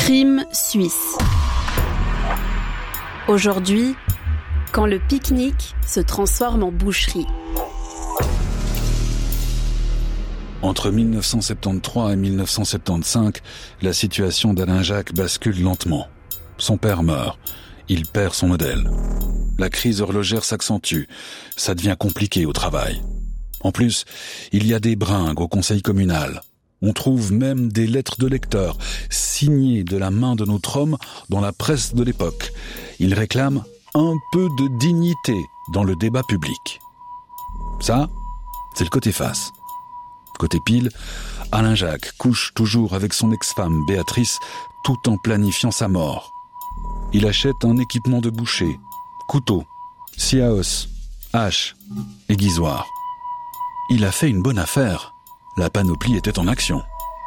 Crime suisse. Aujourd'hui, quand le pique-nique se transforme en boucherie. Entre 1973 et 1975, la situation d'Alain Jacques bascule lentement. Son père meurt. Il perd son modèle. La crise horlogère s'accentue. Ça devient compliqué au travail. En plus, il y a des bringues au conseil communal. On trouve même des lettres de lecteurs signées de la main de notre homme dans la presse de l'époque. Il réclame un peu de dignité dans le débat public. Ça, c'est le côté face. Côté pile, Alain Jacques couche toujours avec son ex-femme Béatrice tout en planifiant sa mort. Il achète un équipement de boucher, couteau, scie à os, hache, aiguisoir. Il a fait une bonne affaire. La panoplie était en action.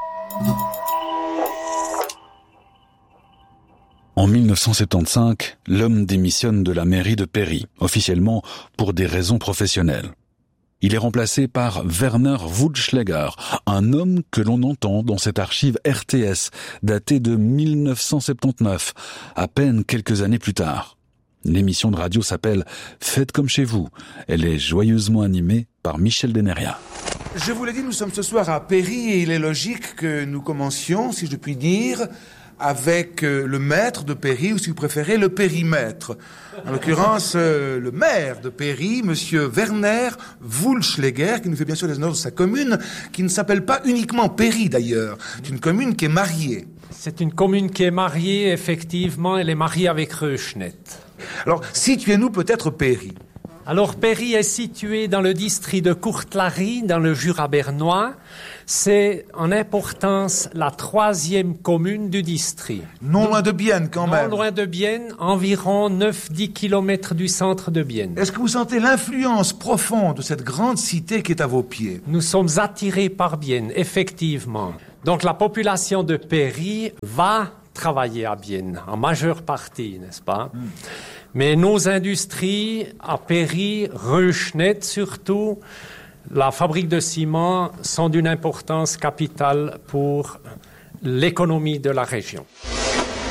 En 1975, l'homme démissionne de la mairie de Péry, officiellement pour des raisons professionnelles. Il est remplacé par Werner Wulschläger, un homme que l'on entend dans cette archive RTS, datée de 1979, à peine quelques années plus tard. L'émission de radio s'appelle « Faites comme chez vous ». Elle est joyeusement animée par Michel Deneria. Je vous l'ai dit, nous sommes ce soir à Péry et il est logique que nous commencions, si je puis dire, avec le maître de Péry, ou si vous préférez, le périmètre. En l'occurrence, le maire de Péry, monsieur Werner Wulschläger, qui nous fait bien sûr les honneurs de sa commune, qui ne s'appelle pas uniquement Péry d'ailleurs. C'est une commune qui est mariée. C'est une commune qui est mariée, effectivement, elle est mariée avec Röschnet. Alors, situez-nous peut-être Péry. Alors, Péry est situé dans le district de Courtelary, dans le Jura bernois. C'est en importance la 3e commune du district. Non loin de Bienne, quand même. Non loin de Bienne, environ 9-10 kilomètres du centre de Bienne. Est-ce que vous sentez l'influence profonde de cette grande cité qui est à vos pieds? Nous sommes attirés par Bienne, effectivement. Donc, la population de Péry va travailler à Bienne, en majeure partie, n'est-ce pas? Mais nos industries, à Péry, Röschnet surtout, la fabrique de ciment, sont d'une importance capitale pour l'économie de la région.